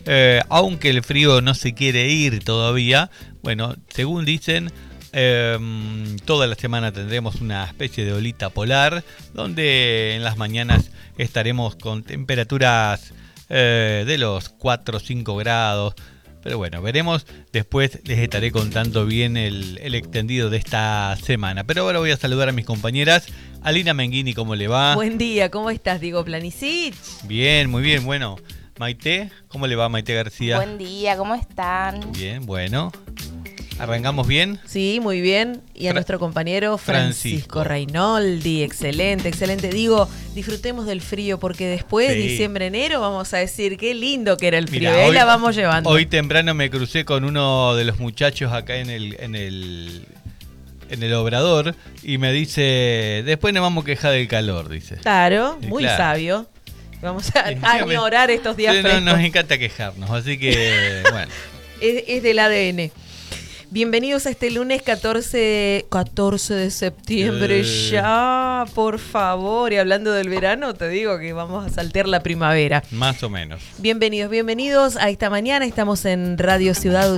aunque el frío no se quiere ir todavía. Bueno, según dicen, toda la semana tendremos una especie de olita polar, donde en las mañanas estaremos con temperaturas de los 4 o 5 grados. Pero bueno, veremos, después les estaré contando bien el extendido de esta semana. Pero ahora voy a saludar a mis compañeras. Alina Menghini, ¿cómo le va? Buen día, ¿cómo estás, Diego Planisic? Bien, muy bien, bueno. Maite, ¿cómo le va, Maite García? Buen día, ¿cómo están? Bien, bueno. ¿Arrancamos bien? Sí, muy bien. Y a nuestro compañero Francisco Reinoldi, excelente, excelente. Digo, disfrutemos del frío porque después, diciembre, enero, vamos a decir qué lindo que era el frío. Ahí la vamos llevando. Hoy temprano me crucé con uno de los muchachos acá en el obrador y me dice, después nos vamos a quejar del calor, dice. Claro, muy sabio. Vamos a añorar estos días frescos. Nos encanta quejarnos, así que, bueno. Es del ADN. Bienvenidos a este lunes 14 de septiembre ya, por favor. Y hablando del verano, te digo que vamos a saltear la primavera. Más o menos. Bienvenidos a esta mañana. Estamos en Radio Ciudad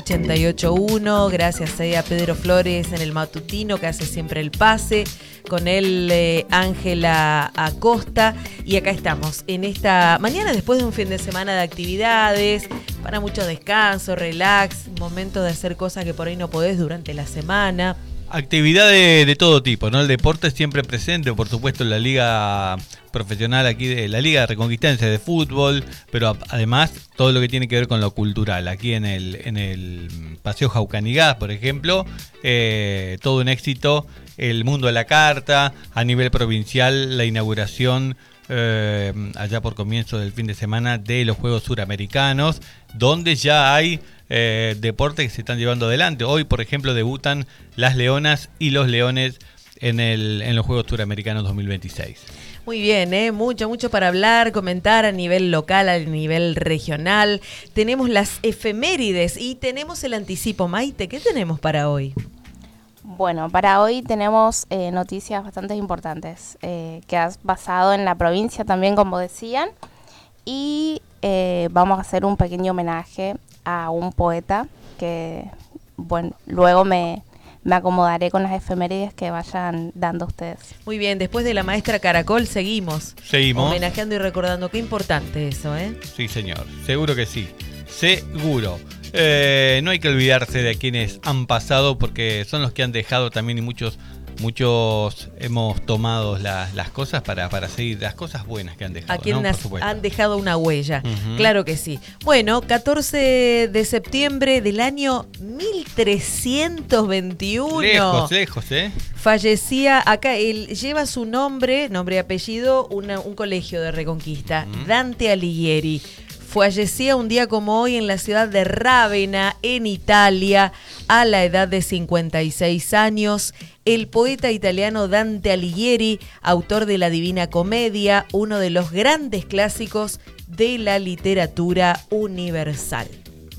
88.1. Gracias a Pedro Flores en el matutino que hace siempre el pase. Con él Ángela Acosta. Y acá estamos en esta mañana después de un fin de semana de actividades, para mucho descanso, relax, momento de hacer cosas que por ahí no podés durante la semana. Actividades de todo tipo, ¿no? El deporte siempre presente, por supuesto la liga profesional aquí, de la Liga Reconquistense de fútbol, pero además todo lo que tiene que ver con lo cultural. Aquí en el Paseo Jaucanigás, por ejemplo, todo un éxito, el Mundo de la Carta, a nivel provincial la inauguración allá por comienzo del fin de semana de los Juegos Suramericanos, donde ya hay deportes que se están llevando adelante. Hoy, por ejemplo, debutan las Leonas y los Leones en los Juegos Suramericanos 2026. Muy bien, mucho para hablar, comentar a nivel local, a nivel regional. Tenemos las efemérides y tenemos el anticipo. Maite, ¿qué tenemos para hoy? Bueno, para hoy tenemos noticias bastante importantes que has basado en la provincia también, como decían, y vamos a hacer un pequeño homenaje a un poeta que, bueno, luego me acomodaré con las efemérides que vayan dando ustedes. Muy bien, después de la maestra Caracol seguimos homenajeando y recordando. Qué importante eso, ¿eh? Sí, señor, seguro que sí, seguro. No hay que olvidarse de quienes han pasado porque son los que han dejado también, y muchos hemos tomado las cosas para seguir, las cosas buenas que han dejado. A quienes han dejado una huella, claro que sí. Bueno, 14 de septiembre del año 1321. Lejos, ¿eh? Fallecía, acá él lleva su nombre y apellido, un colegio de Reconquista, Dante Alighieri. Fallecía un día como hoy en la ciudad de Rávena, en Italia, a la edad de 56 años. El poeta italiano Dante Alighieri, autor de la Divina Comedia, uno de los grandes clásicos de la literatura universal.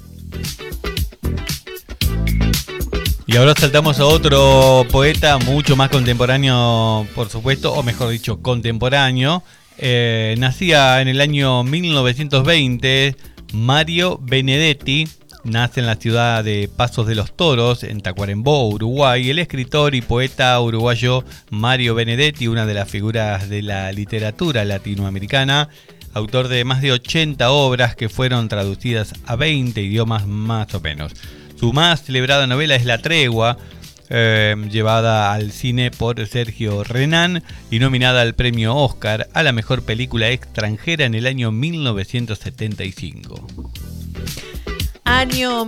Y ahora saltamos a otro poeta mucho más contemporáneo, por supuesto, o mejor dicho, contemporáneo. Nacía en el año 1920 Mario Benedetti. Nace en la ciudad de Pasos de los Toros, en Tacuarembó, Uruguay. El escritor y poeta uruguayo Mario Benedetti, una de las figuras de la literatura latinoamericana, autor de más de 80 obras que fueron traducidas a 20 idiomas más o menos. Su más celebrada novela es La Tregua, llevada al cine por Sergio Renán y nominada al premio Oscar a la mejor película extranjera en el año 1975. Año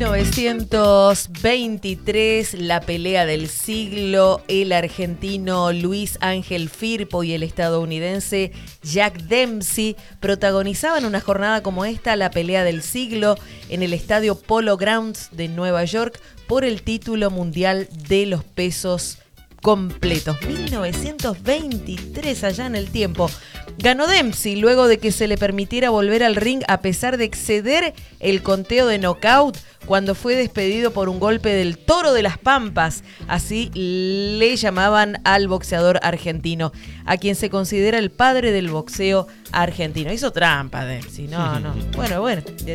1923, la pelea del siglo. El argentino Luis Ángel Firpo y el estadounidense Jack Dempsey protagonizaban una jornada como esta, la pelea del siglo, en el estadio Polo Grounds de Nueva York por el título mundial de los pesos completos. 1923, allá en el tiempo. Ganó Dempsey luego de que se le permitiera volver al ring a pesar de exceder el conteo de knockout cuando fue despedido por un golpe del Toro de las Pampas. Así le llamaban al boxeador argentino, a quien se considera el padre del boxeo argentino. Hizo trampa Dempsey, no. Bueno.